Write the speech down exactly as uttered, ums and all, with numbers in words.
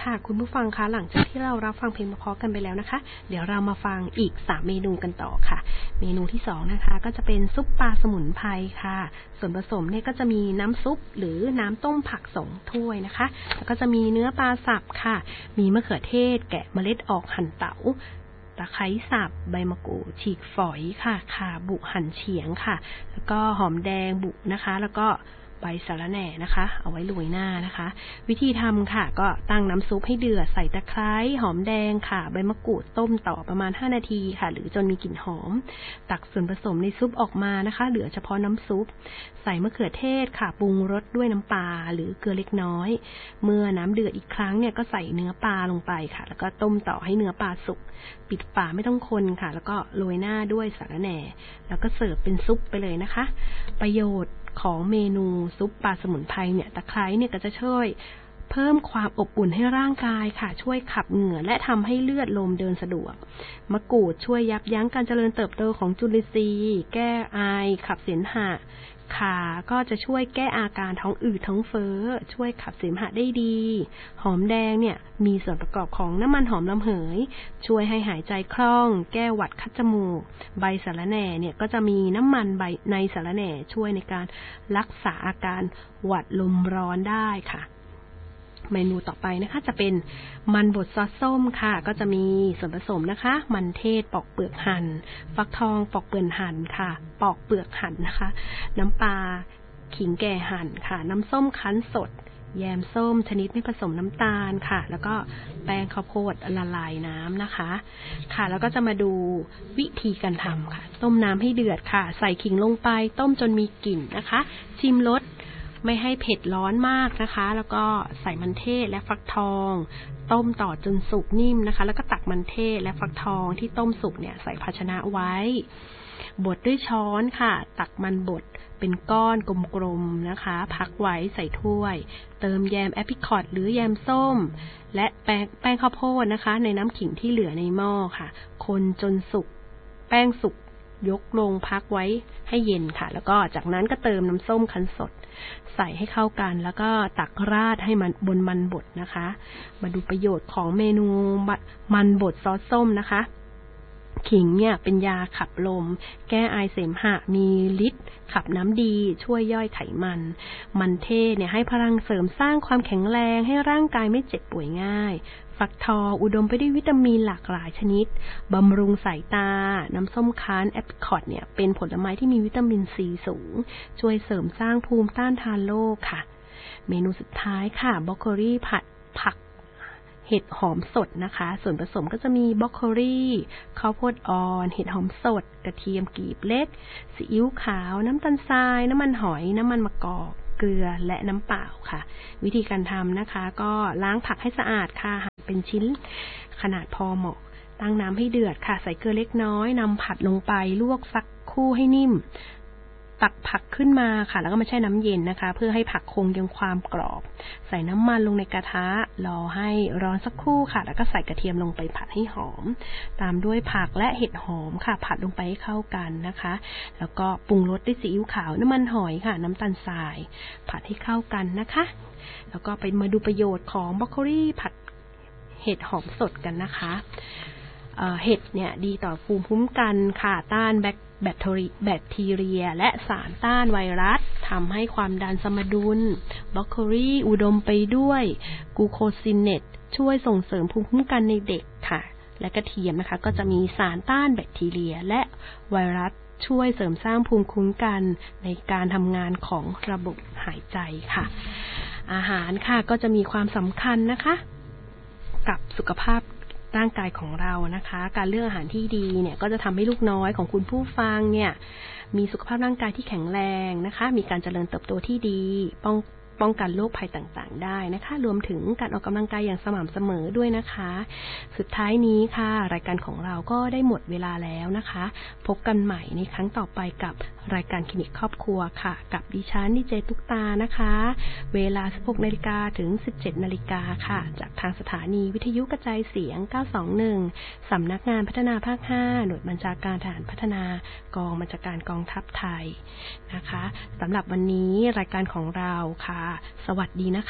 ค่ะคุณผู้ฟังคะหลังจากที่เรารับฟังเพลงเพราะๆกันไปแล้วนะคะเดี๋ยวเรามาฟังอีกสามเมนูกันต่อค่ะเมนูที่สองนะคะก็จะเป็นซุปปลาสมุนไพรค่ะส่วนผสมเนี่ยก็จะมีน้ำซุปหรือน้ำต้มผักสองถ้วยนะคะแล้วก็จะมีเนื้อปลาสับค่ะมีมะเขือเทศแกะเมล็ดออกหั่นเต๋าตะไคร้สับใบมะกรูดฉีกฝอยค่ะข่าบุหั่นเฉียงค่ะแล้วก็หอมแดงบุนะคะแล้วก็ใบสะระแหน่นะคะเอาไว้โรยหน้านะคะวิธีทำค่ะก็ตั้งน้ำซุปให้เดือดใส่ตะไคร้หอมแดงค่ะใบมะกรูดต้มต่อประมาณห้านาทีค่ะหรือจนมีกลิ่นหอมตักส่วนผสมในซุปออกมานะคะเหลือเฉพาะน้ำซุปใส่มะเขือเทศค่ะปรุงรสด้วยน้ำปลาหรือเกลือเล็กน้อยเมื่อน้ำเดือดอีกครั้งเนี่ยก็ใส่เนื้อปลาลงไปค่ะแล้วก็ต้มต่อให้เนื้อปลาสุกปิดฝาไม่ต้องคนค่ะแล้วก็โรยหน้าด้วยสาระแหน่แล้วก็เสิร์ฟเป็นซุปไปเลยนะคะประโยชน์ของเมนูซุปปลาสมุนไพรเนี่ยตะไคร้เนี่ยก็จะช่วยเพิ่มความอบอุ่นให้ร่างกายค่ะช่วยขับเหงื่อและทำให้เลือดลมเดินสะดวกมะกรูดช่วยยับยั้งการเจริญเติบโตของจุลินทรีย์แก้ไอขับเสมหะข่าก็จะช่วยแก้อาการท้องอืดท้องเฟ้อช่วยขับเสมหะได้ดีหอมแดงเนี่ยมีส่วนประกอบของน้ำมันหอมระเหยช่วยให้หายใจคล่องแก้หวัดคัดจมูกใบสะระแหน่เนี่ยก็จะมีน้ำมันใบในสะระแหน่ช่วยในการรักษาอาการหวัดลมร้อนได้ค่ะเมนูต่อไปนะคะจะเป็นมันบดซอสส้มค่ะก็จะมีส่วนผสมนะคะมันเทศปอกเปลือกหั่นฟักทองปอกเปลือกหั่นค่ะปอกเปลือกหั่นนะคะน้ำปลาขิงแก่หั่นค่ะน้ำส้มคั้นสดแยมส้มชนิดไม่ผสมน้ำตาลค่ะแล้วก็แป้งข้าวโพดละลายน้ำนะคะค่ะแล้วก็จะมาดูวิธีการทำค่ะต้มน้ำให้เดือดค่ะใส่ขิงลงไปต้มจนมีกลิ่นนะคะชิมรสไม่ให้เผ็ดร้อนมากนะคะแล้วก็ใส่มันเทศและฟักทองต้มต่อจนสุกนิ่มนะคะแล้วก็ตักมันเทศและฟักทองที่ต้มสุกเนี่ยใส่ภาชนะไว้บดด้วยช้อนค่ะตักมันบดเป็นก้อนกลมๆนะคะพักไว้ใส่ถ้วยเติมแยมแอปริคอตหรือแยมส้มและแป้งแป้งข้าวโพดนะคะในน้ำขิงที่เหลือในหม้อค่ะคนจนสุกแป้งสุกยกลงพักไว้ให้เย็นค่ะแล้วก็จากนั้นก็เติมน้ำส้มคั้นสดใส่ให้เข้ากันแล้วก็ตักราดให้มันบนมันบดนะคะมาดูประโยชน์ของเมนูมันบดซอสส้มนะคะขิงเนี่ยเป็นยาขับลมแก้ไอเสมหะมีฤทธิ์ขับน้ำดีช่วยย่อยไขมันมันเทศเนี่ยให้พลังเสริมสร้างความแข็งแรงให้ร่างกายไม่เจ็บป่วยง่ายฟักทองอุดมไปด้วยวิตามินหลากหลายชนิดบำรุงสายตาน้ำส้มคั้นแอปริคอตเนี่ยเป็นผลไม้ที่มีวิตามินซีสูงช่วยเสริมสร้างภูมิต้านทานโรคค่ะเมนูสุดท้ายค่ะบรอกโคลีผัดผักเห็ดหอมสดนะคะส่วนผสมก็จะมีบรอกโคลีข้าวโพดอ่อนเห็ดหอมสดกระเทียมกลีบเล็กซีอิ๊วขาวน้ำตาลทรายน้ำมันหอยน้ำมันมะกอกเกลือและน้ำเปล่าค่ะวิธีการทำนะคะก็ล้างผักให้สะอาดค่ะหั่นเป็นชิ้นขนาดพอเหมาะตั้งน้ำให้เดือดค่ะใส่เกลือเล็กน้อยนำผัดลงไปลวกสักครู่ให้นิ่มตักผักขึ้นมาค่ะแล้วก็มาแช่น้ำเย็นนะคะเพื่อให้ผักคงยังความกรอบใส่น้ำมันลงในกระทะรอให้ร้อนสักครู่ค่ะแล้วก็ใส่กระเทียมลงไปผัดให้หอมตามด้วยผักและเห็ดหอมค่ะผัดลงไปให้เข้ากันนะคะแล้วก็ปรุงรสด้วยซีอิ๊วขาวน้ำมันหอยค่ะน้ำตาลทรายผัดให้เข้ากันนะคะแล้วก็ไปมาดูประโยชน์ของบรอกโคลีผัดเห็ดหอมสดกันนะคะเห็ดเนี่ยดีต่อภูมิคุ้มกันค่ะต้านแบคแบคทีแบคทีเรียและสารต้านไวรัสทำให้ความดันสมดุลบรอกโคลีอุดมไปด้วยกลูโคซินเนตช่วยส่งเสริมภูมิคุ้มกันในเด็กค่ะและกระเทียมนะคะก็จะมีสารต้านแบคทีเรียและไวรัสช่วยเสริมสร้างภูมิคุ้มกันในการทำงานของระบบหายใจค่ะอาหารค่ะก็จะมีความสำคัญนะคะกับสุขภาพร่างกายของเรานะคะการเลือกอาหารที่ดีเนี่ยก็จะทำให้ลูกน้อยของคุณผู้ฟังเนี่ยมีสุขภาพร่างกายที่แข็งแรงนะคะมีการเจริญเติบโตที่ดีป้องป้องกันโรคภัยต่างๆได้นะคะรวมถึงการออกกำลังกายอย่างสม่ำเสมอด้วยนะคะสุดท้ายนี้ค่ะรายการของเราก็ได้หมดเวลาแล้วนะคะพบกันใหม่ในครั้งต่อไปกับรายการคลินิกครอบครัวค่ะกับดิฉันดีเจตุ๊กตานะคะเวลา สิบหกนาฬิกา ถึง สิบเจ็ดนาฬิกา ค่ะจากทางสถานีวิทยุกระจายเสียงเก้าสองหนึ่งสำนักงานพัฒนาภาคห้าหน่วยบัญชาการทหารพัฒนากองบัญชาการกองทัพไทยนะคะสำหรับวันนี้รายการของเราค่ะสวัสดีนะคะ